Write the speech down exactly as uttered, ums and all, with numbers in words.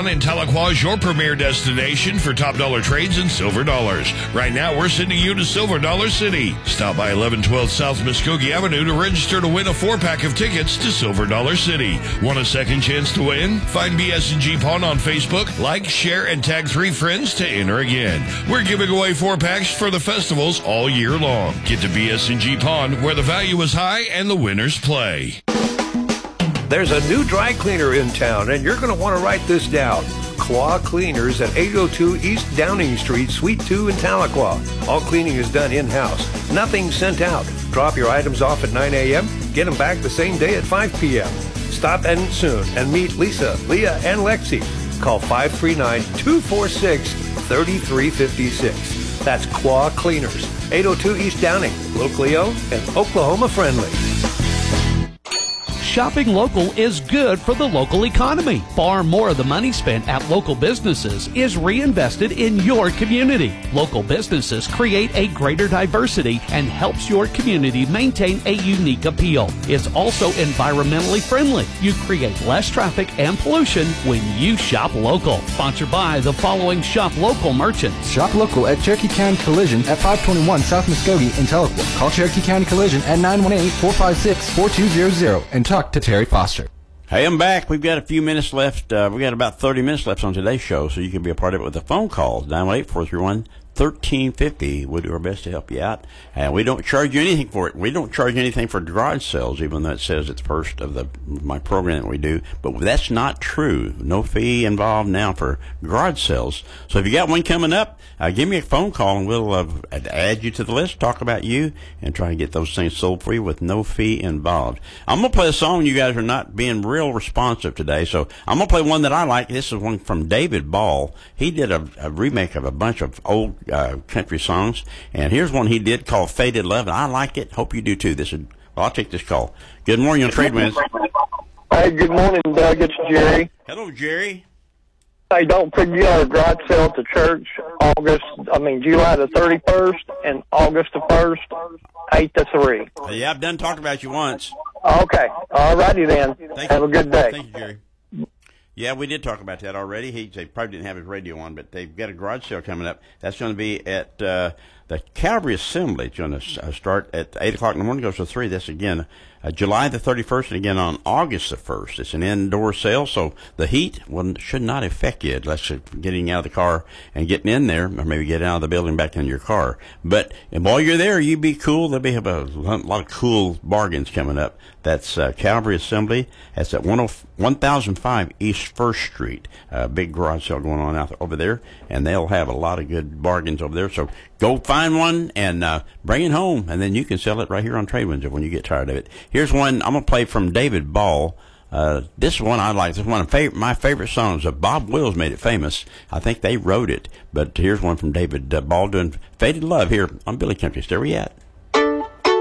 Pawn in Tahlequah is your premier destination for top dollar trades and silver dollars. Right now, we're sending you to Silver Dollar City. Stop by eleven twelve South Muskogee Avenue to register to win a four-pack of tickets to Silver Dollar City. Want a second chance to win? Find B S and G Pawn on Facebook, like, share, and tag three friends to enter again. We're giving away four packs for the festivals all year long. Get to B S and G Pawn, where the value is high and the winners play. There's a new dry cleaner in town, and you're going to want to write this down. Claw Cleaners at eight oh two East Downing Street, Suite two in Tahlequah. All cleaning is done in-house. Nothing sent out. Drop your items off at nine a.m., get them back the same day at five p.m. Stop in soon and meet Lisa, Leah, and Lexi. Call five three nine, two four six, three three five six. That's Claw Cleaners, eight oh two East Downing, locally owned and Oklahoma friendly. Shopping local is good for the local economy. Far more of the money spent at local businesses is reinvested in your community. Local businesses create a greater diversity and helps your community maintain a unique appeal. It's also environmentally friendly. You create less traffic and pollution when you shop local. Sponsored by the following shop local merchants. Shop local at Cherokee County Collision at five twenty-one South Muskogee in Tahlequah. Call Cherokee County Collision at nine one eight, four five six, four two zero zero and talk to Terry Foster. Hey, I'm back. We've got a few minutes left. Uh, we've got about thirty minutes left on today's show, so you can be a part of it with a phone call. nine one eight, four three one, one three five zero. We'll do our best to help you out. And we don't charge you anything for it. We don't charge anything for garage sales, even though it says it's first of the my program that we do. But that's not true. No fee involved now for garage sales. So if you got one coming up, uh, give me a phone call, and we'll uh, add you to the list, talk about you, and try to get those things sold for you with no fee involved. I'm going to play a song. You guys are not being real responsive today, so I'm going to play one that I like. This is one from David Ball. He did a, a remake of a bunch of old Uh, country songs, and here's one he did called Faded Love, and I like it. Hope you do too. This is, well, I'll take this call. Good morning on Trade Winds. Hey, good morning, Doug. It's Jerry. Hello, Jerry. Hey, don't forget our garage sale at the church, August, I mean, July the thirty-first and August the first, eight to three. Uh, yeah, I've done talked about you once. Okay. All righty then. Thank Have you. a good day. Thank you, Jerry. Yeah, we did talk about that already. He they probably didn't have his radio on, but they've got a garage sale coming up. That's going to be at uh, the Calvary Assembly. It's going to start at eight o'clock in the morning, goes to three. That's, again, uh, July the thirty-first, and again on August the first. It's an indoor sale, so the heat well, should not affect you unless you're getting out of the car and getting in there, or maybe getting out of the building back into your car. But and while you're there, you be cool. There'll be a lot of cool bargains coming up. That's uh, Calvary Assembly. That's at one thousand five East First Street. Uh, big garage sale going on out over there, and they'll have a lot of good bargains over there. So go find one and uh, bring it home, and then you can sell it right here on Trade Winds when you get tired of it. Here's one I'm going to play from David Ball. Uh, this one I like. This is one of fav- my favorite songs. Uh, Bob Wills made it famous. I think they wrote it. But here's one from David uh, Ball doing Faded Love here on Billy Country. Stay where you at.